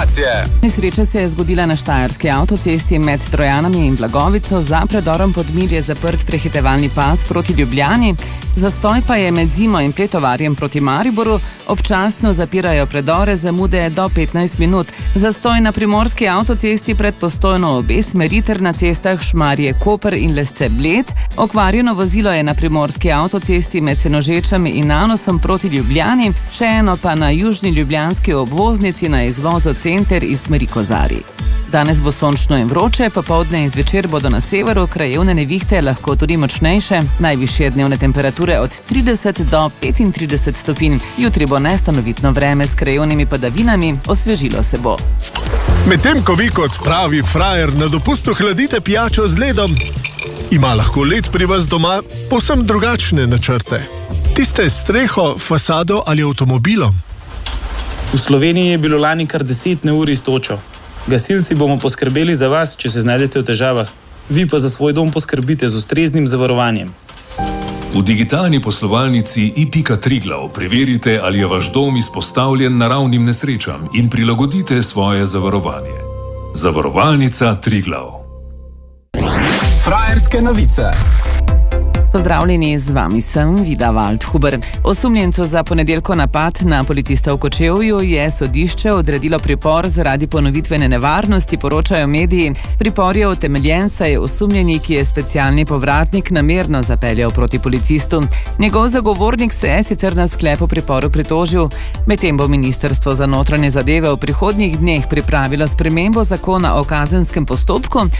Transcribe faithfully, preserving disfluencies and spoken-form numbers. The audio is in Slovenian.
informacije. Nesreča se je zgodila na štajerski avtocesti med Trojanami in Blagovico. Za predorom Podmilj je zaprt prehitevalni pas proti Ljubljani. Zastoj pa je med Zimo in Pletovarjem proti Mariboru. Občasno zapirajo predore, zamude do petnajst minut. Zastoj na primorski avtocesti pred Postojno obe smeri ter na cestah Šmarje-Koper in Lesce-Bled. Okvarjeno vozilo je na primorski avtocesti med Senožečami in Nanosom proti Ljubljani, še eno pa na južni ljubljanski obvoznici na izvozu Center iz smeri Kozarij. Danes bo sončno in vroče, popoldne in zvečer bodo na severu krajevne nevihte lahko tudi močnejše, najvišje dnevne temperature od trideset do petintrideset stopinj. Jutri bo nestanovitno vreme s krajevnimi padavinami, osvežilo se bo. Medtem ko vi kot pravi frajer na dopustu hladite pijačo z ledom, ima lahko led pri vas doma povsem drugačne načrte. Tiste s streho, fasado ali avtomobilom. V Sloveniji je bilo lani kar deset neurij s točo. Gasilci bomo poskrbeli za vas, če se znajdete v težavah. Vi pa za svoj dom poskrbite z ustreznim zavarovanjem. V digitalni poslovalnici i pika Triglav preverite, ali je vaš dom izpostavljen naravnim nesrečam in prilagodite svoje zavarovanje. Zavarovalnica Triglav. Frajerske novice. Pozdravljeni, z vami sem Vida Waldhuber. Osumljencu za ponedeljko napad na policista v Kočevju je sodišče odredilo pripor zaradi ponovitvene nevarnosti, poročajo mediji. Pripor je utemeljen, saj je osumljeni, ki je specialni povratnik, namerno zapeljal proti policistu. Njegov zagovornik se je sicer na sklep o priporu pritožil. Medtem bo Ministrstvo za notranje zadeve v prihodnjih dneh pripravilo spremembo zakona o kazenskem postopku,